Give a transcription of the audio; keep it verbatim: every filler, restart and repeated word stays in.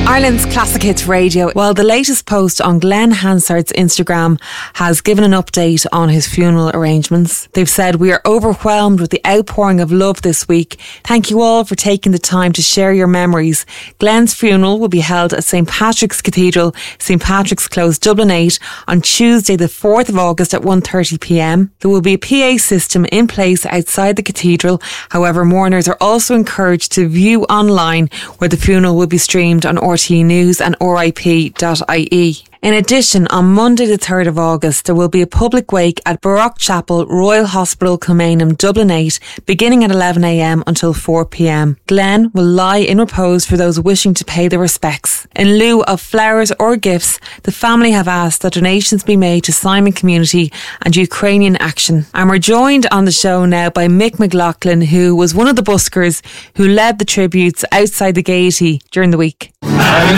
Ireland's Classic Hits Radio. Well, the latest post on Glenn Hansard's Instagram has given an update on his funeral arrangements. They've said, "We are overwhelmed with the outpouring of love this week. Thank you all for taking the time to share your memories. Glenn's funeral will be held at Saint Patrick's Cathedral, Saint Patrick's Close, Dublin eight, on Tuesday the fourth of August at one thirty p m. There will be a P A system in place outside the cathedral. However, mourners are also encouraged to view online, where the funeral will be streamed on R T E News and R I P dot I E. In addition, on Monday the third of August, there will be a public wake at Baroque Chapel, Royal Hospital, Kilmainham, Dublin eight, beginning at eleven a m until four p m. Glenn will lie in repose for those wishing to pay their respects. In lieu of flowers or gifts, the family have asked that donations be made to Simon Community and Ukrainian Action. And we're joined on the show now by Mick McLaughlin, who was one of the buskers who led the tributes outside the Gaiety during the week.